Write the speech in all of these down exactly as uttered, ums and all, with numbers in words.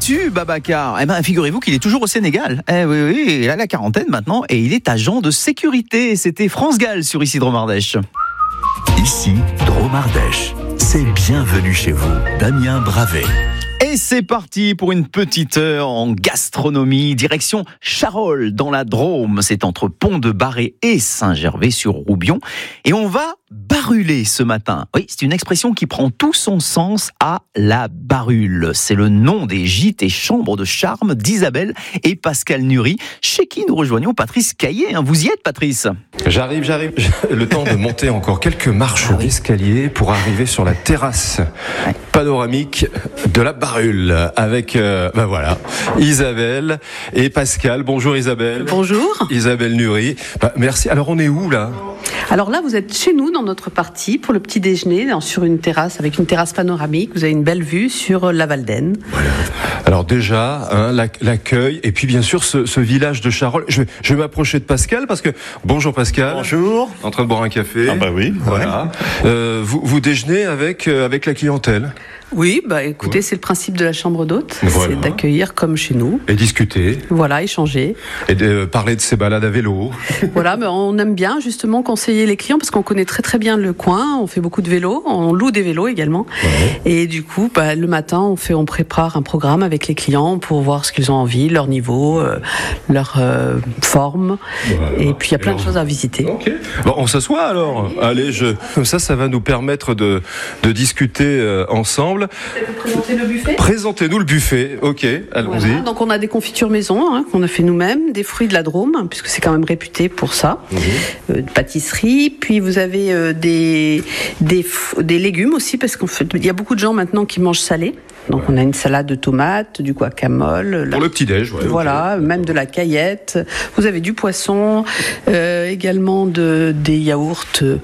battu, Babacar? Eh ben, figurez-vous qu'il est toujours au Sénégal. Eh oui, oui, il a la quarantaine maintenant et il est agent de sécurité. C'était France Gall sur Ici Drôme Ardèche. Ici Drôme Ardèche. C'est bienvenue chez vous, Damien Bravet. Et c'est parti pour une petite heure en gastronomie, direction Charolles dans la Drôme. C'est entre Pont-de-Barré et Saint-Gervais-sur-Roubion. Et on va baruler ce matin. Oui, c'est une expression qui prend tout son sens à la barule. C'est le nom des gîtes et chambres de charme d'Isabelle et Pascal Nury, chez qui nous rejoignons Patrice Caillé. Vous y êtes, Patrice? J'arrive, j'arrive. Le temps de monter encore quelques marches ah oui. d'escalier pour arriver sur la terrasse ouais. panoramique de la barule avec, euh, ben voilà, Isabelle et Pascal. Bonjour Isabelle. Bonjour. Isabelle Nury. Ben, merci. Alors on est où là? Alors là, vous êtes chez nous dans notre partie pour le petit déjeuner, sur une terrasse avec une terrasse panoramique. Vous avez une belle vue sur la Val d'Aisne. Voilà. Alors déjà, hein, l'accueil et puis bien sûr ce, ce village de Charolles. Je vais, je vais m'approcher de Pascal parce que bonjour Pascal. Bonjour. En train de boire un café. Ah bah oui. Voilà. Ouais. Euh, vous, vous déjeunez avec euh, avec la clientèle. Oui, bah écoutez, ouais. c'est le principe de la chambre d'hôte, voilà. c'est d'accueillir comme chez nous. Et discuter. Voilà, échanger. Et de euh, parler de ses balades à vélo. Voilà, mais on aime bien justement conseiller les clients parce qu'on connaît très très bien le coin, on fait beaucoup de vélos, on loue des vélos également. Ouais. Et du coup, bah, le matin, on fait, on prépare un programme avec les clients pour voir ce qu'ils ont envie, leur niveau, euh, leur euh, forme. Voilà. Et puis il y a plein alors, de choses à visiter. Ok. Bon, on s'assoit alors. Allez, je... comme ça, ça va nous permettre de, de discuter euh, ensemble. Peut-être vous présenter le buffet ? Présentez-nous le buffet, ok, allons-y. Voilà, donc on a des confitures maison hein, qu'on a fait nous-mêmes, des fruits de la Drôme, hein, puisque c'est quand même réputé pour ça, mmh. euh, pâtisserie, puis vous avez euh, des, des, des légumes aussi, parce qu'il fait, y a beaucoup de gens maintenant qui mangent salé. Donc on a une salade de tomates, du guacamole. Pour la... le petit-déj, ouais. Voilà, okay. Même de la caillette. Vous avez du poisson, euh, également de, des yaourts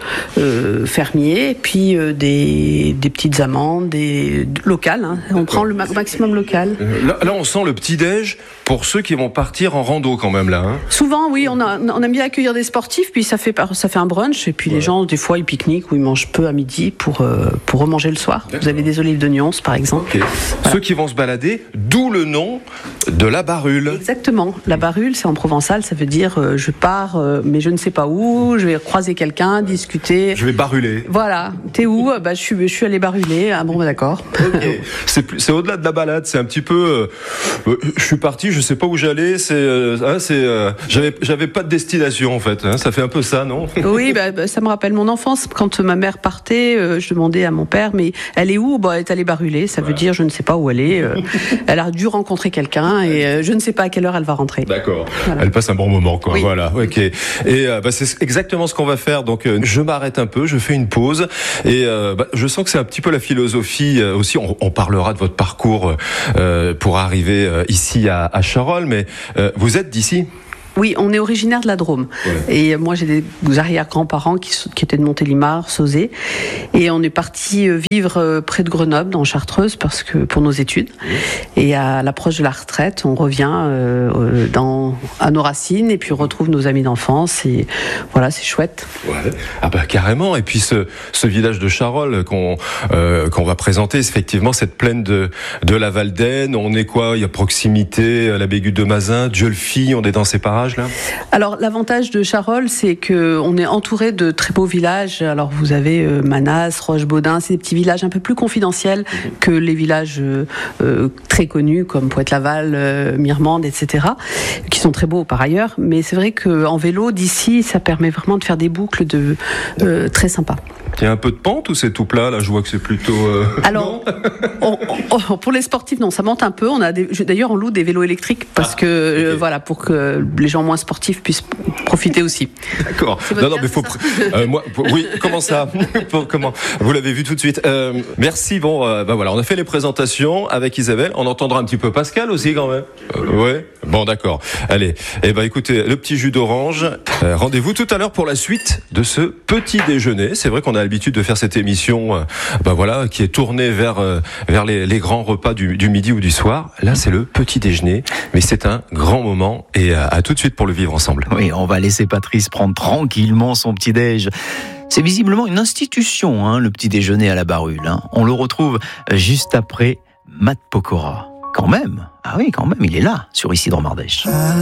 euh, fermiers, et puis euh, des, des petites amandes, des locales. Hein. On prend le maximum local. Là, là, on sent le petit-déj pour ceux qui vont partir en rando quand même, là. Hein. Souvent, oui, on, a, on aime bien accueillir des sportifs, puis ça fait, ça fait un brunch, et puis ouais. les gens, des fois, ils pique-niquent ou ils mangent peu à midi pour, euh, pour remanger le soir. D'accord. Vous avez des olives d'oignons, par exemple. Okay. Voilà. Ceux qui vont se balader, d'où le nom de la barule. Exactement. La barule, c'est en provençal, ça veut dire euh, je pars, euh, mais je ne sais pas où, je vais croiser quelqu'un, discuter. Je vais baruler. Voilà. T'es où? Bah, je suis, je suis allé baruler. Ah bon, bah, d'accord. Okay. c'est, c'est au-delà de la balade, c'est un petit peu. Euh, je suis parti, je sais pas où j'allais. C'est, euh, hein, c'est, euh, j'avais, j'avais pas de destination en fait. Hein, ça fait un peu ça, non? Oui, bah, bah, ça me rappelle mon enfance. Quand ma mère partait, euh, je demandais à mon père, mais elle est où? Bah, elle est allée baruler. Ça voilà. veut dire je ne sais pas où elle est. Euh, elle a dû rencontrer quelqu'un et euh, je ne sais pas à quelle heure elle va rentrer. D'accord. Voilà. Elle passe un bon moment, quoi. Oui. Voilà. Ok. Et euh, bah, c'est exactement ce qu'on va faire. Donc, euh, je m'arrête un peu, je fais une pause et euh, bah, je sens que c'est un petit peu la philosophie euh, aussi. On, on parlera de votre parcours euh, pour arriver euh, ici à, à Charolles, mais euh, vous êtes d'ici? Oui, on est originaire de la Drôme. Ouais. Et moi, j'ai des arrière-grands-parents qui, qui étaient de Montélimar, Sauzet. Et on est parti vivre près de Grenoble, dans Chartreuse, parce que, pour nos études. Ouais. Et à l'approche de la retraite, on revient euh, dans, à nos racines et puis on retrouve nos amis d'enfance. Et voilà, c'est chouette. Ouais. Ah bah carrément. Et puis ce, ce village de Charolles qu'on, euh, qu'on va présenter, c'est effectivement cette plaine de, de la Val d'Aisne. On est quoi? Il y a proximité, la Bégude de Mazin, Dieulefit, on est dans ces parages. Là. Alors l'avantage de Charolles, c'est qu'on est entouré de très beaux villages. Alors vous avez euh, Manas, Roche-Baudin, c'est des petits villages un peu plus confidentiels mmh. que les villages euh, euh, très connus comme Pointe-Laval, euh, Mirmande, et cetera, qui sont très beaux par ailleurs. Mais c'est vrai qu'en vélo, d'ici, ça permet vraiment de faire des boucles de, euh, très sympas. Il y a un peu de pente ou c'est tout plat? Là, je vois que c'est plutôt... Euh... Alors, on, on, pour les sportifs, non, ça monte un peu. On a des, d'ailleurs, on loue des vélos électriques parce ah, que, okay. euh, voilà, pour que les gens moins sportifs puissent profiter aussi. D'accord. Non, non, mais faut... Euh, moi, oui, comment ça? Comment? Vous l'avez vu tout de suite. Euh, merci. Bon, euh, ben voilà, on a fait les présentations avec Isabelle. On entendra un petit peu Pascal aussi, quand même. Euh, ouais. Bon, d'accord. Allez. Eh ben, écoutez, le petit jus d'orange. Euh, rendez-vous tout à l'heure pour la suite de ce petit déjeuner. C'est vrai qu'on a l'habitude de faire cette émission, euh, ben voilà, qui est tournée vers euh, vers les, les grands repas du, du midi ou du soir. Là, c'est le petit déjeuner, mais c'est un grand moment et à, à tout de suite pour le vivre ensemble. Oui, on va laisser Patrice prendre tranquillement son petit déj. C'est visiblement une institution, hein, le petit déjeuner à la barule. Hein. On le retrouve juste après Matt Pokora. Quand même. Ah oui, quand même, il est là, sur Isidore Mardèche.